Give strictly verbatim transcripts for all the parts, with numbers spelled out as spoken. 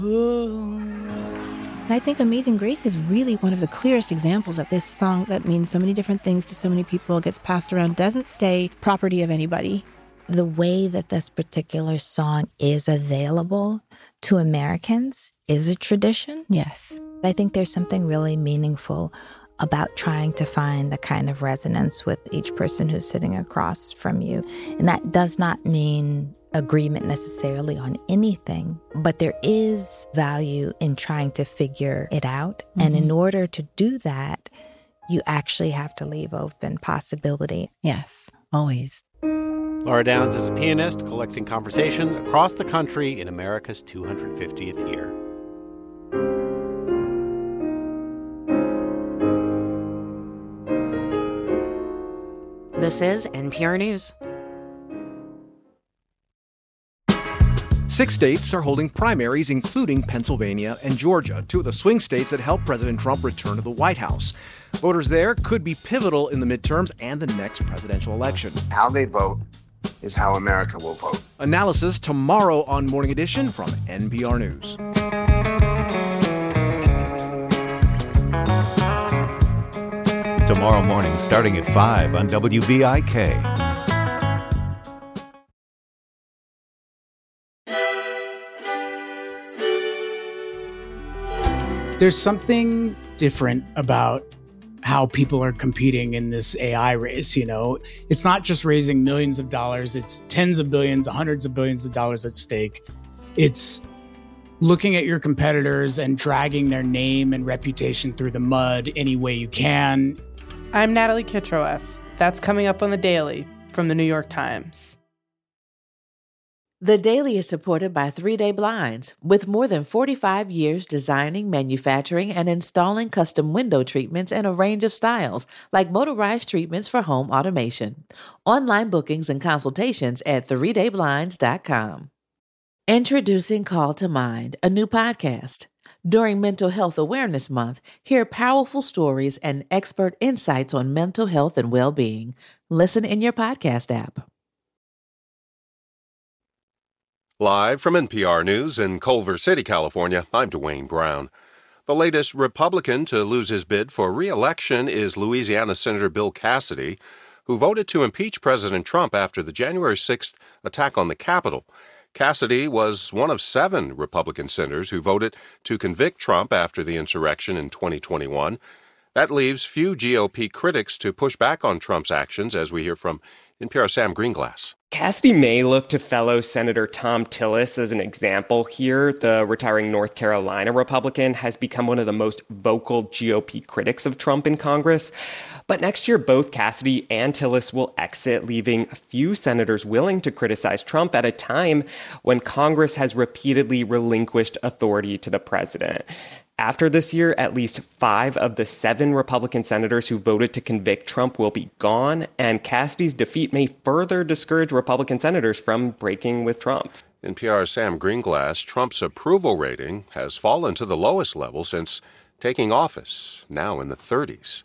And I think Amazing Grace is really one of the clearest examples of this song that means so many different things to so many people, gets passed around, doesn't stay property of anybody. The way that this particular song is available to Americans is a tradition. Yes. I think there's something really meaningful about trying to find the kind of resonance with each person who's sitting across from you. And that does not mean agreement necessarily on anything, but there is value in trying to figure it out. Mm-hmm. And in order to do that, you actually have to leave open possibility. Yes, always. Laura Downs is a pianist collecting conversation across the country in America's two hundred fiftieth year. This is N P R News. Six states are holding primaries, including Pennsylvania and Georgia, two of the swing states that helped President Trump return to the White House. Voters there could be pivotal in the midterms and the next presidential election. How they vote is how America will vote. Analysis tomorrow on Morning Edition from N P R News. Tomorrow morning, starting at five on W V I K. There's something different about how people are competing in this A I race, you know? It's not just raising millions of dollars, it's tens of billions, hundreds of billions of dollars at stake. It's looking at your competitors and dragging their name and reputation through the mud any way you can. I'm Natalie Kitroeff. That's coming up on The Daily from The New York Times. The Daily is supported by Three Day Blinds. With more than forty-five years designing, manufacturing, and installing custom window treatments in a range of styles, like motorized treatments for home automation. Online bookings and consultations at three day blinds dot com. Introducing Call to Mind, a new podcast. During Mental Health Awareness Month, hear powerful stories and expert insights on mental health and well-being. Listen in your podcast app. Live from N P R News in Culver City, California, I'm Dwayne Brown. The latest Republican to lose his bid for re-election is Louisiana Senator Bill Cassidy, who voted to impeach President Trump after the January sixth attack on the Capitol. Cassidy was one of seven Republican senators who voted to convict Trump after the insurrection in twenty twenty-one. That leaves few G O P critics to push back on Trump's actions, as we hear from N P R's Sam Greenglass. Cassidy may look to fellow Senator Thom Tillis as an example here. The retiring North Carolina Republican has become one of the most vocal G O P critics of Trump in Congress. But next year, both Cassidy and Tillis will exit, leaving a few senators willing to criticize Trump at a time when Congress has repeatedly relinquished authority to the president. After this year, at least five of the seven Republican senators who voted to convict Trump will be gone, and Cassidy's defeat may further discourage Republican senators from breaking with Trump. N P R's Sam Greenglass, Trump's approval rating has fallen to the lowest level since taking office, now in the thirties.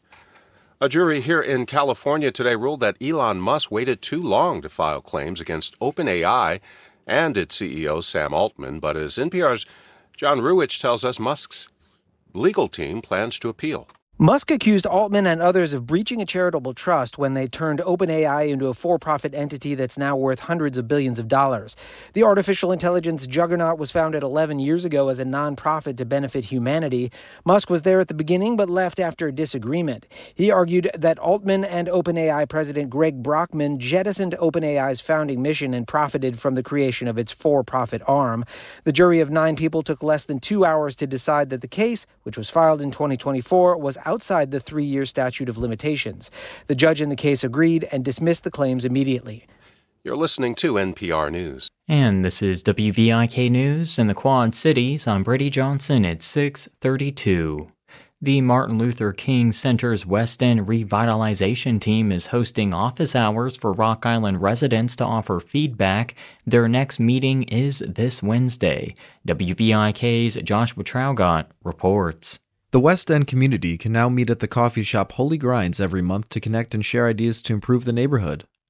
A jury here in California today ruled that Elon Musk waited too long to file claims against OpenAI and its C E O, Sam Altman. But as N P R's John Ruwitch tells us, Musk's legal team plans to appeal. Musk accused Altman and others of breaching a charitable trust when they turned OpenAI into a for-profit entity that's now worth hundreds of billions of dollars. The artificial intelligence juggernaut was founded eleven years ago as a nonprofit to benefit humanity. Musk was there at the beginning but left after a disagreement. He argued that Altman and OpenAI President Greg Brockman jettisoned OpenAI's founding mission and profited from the creation of its for-profit arm. The jury of nine people took less than two hours to decide that the case, which was filed in twenty twenty-four, was outside the three-year statute of limitations. The judge in the case agreed and dismissed the claims immediately. You're listening to N P R News. And this is W V I K News in the Quad Cities. I'm Brady Johnson at six thirty-two. The Martin Luther King Center's West End Revitalization Team is hosting office hours for Rock Island residents to offer feedback. Their next meeting is this Wednesday. W V I K's Joshua Traugot reports. The West End community can now meet at the coffee shop Holy Grinds every month to connect and share ideas to improve the neighborhood.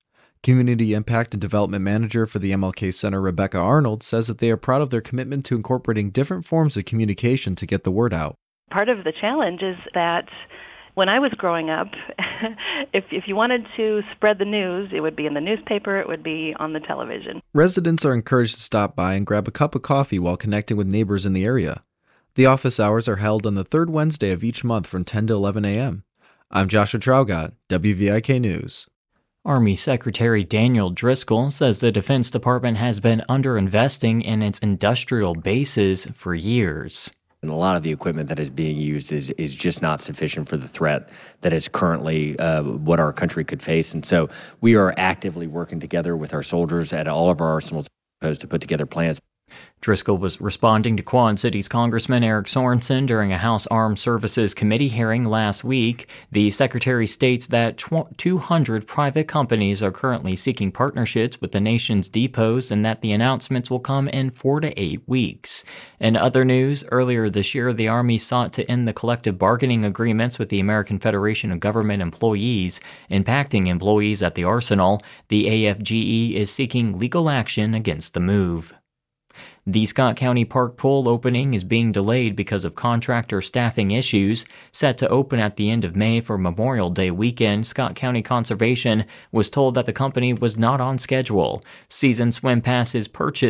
Community Impact and Development Manager for the M L K Center, Rebecca Arnold, says that they are proud of their commitment to incorporating different forms of communication to get the word out. Part of the challenge is that when I was growing up, if if you wanted to spread the news, it would be in the newspaper, it would be on the television. Residents are encouraged to stop by and grab a cup of coffee while connecting with neighbors in the area. The office hours are held on the third Wednesday of each month from ten to eleven a.m. I'm Joshua Traugott, W V I K News. Army Secretary Daniel Driscoll says the Defense Department has been underinvesting in its industrial bases for years. And a lot of the equipment that is being used is is just not sufficient for the threat that is currently uh, what our country could face. And so we are actively working together with our soldiers at all of our arsenals to put together plans. Driscoll was responding to Quad Cities Congressman Eric Sorensen during a House Armed Services Committee hearing last week. The secretary states that two hundred private companies are currently seeking partnerships with the nation's depots and that the announcements will come in four to eight weeks. In other news, earlier this year, the Army sought to end the collective bargaining agreements with the American Federation of Government Employees, impacting employees at the arsenal. The A F G E is seeking legal action against the move. The Scott County Park Pool opening is being delayed because of contractor staffing issues. Set to open at the end of May for Memorial Day weekend, Scott County Conservation was told that the company was not on schedule. Season swim passes purchased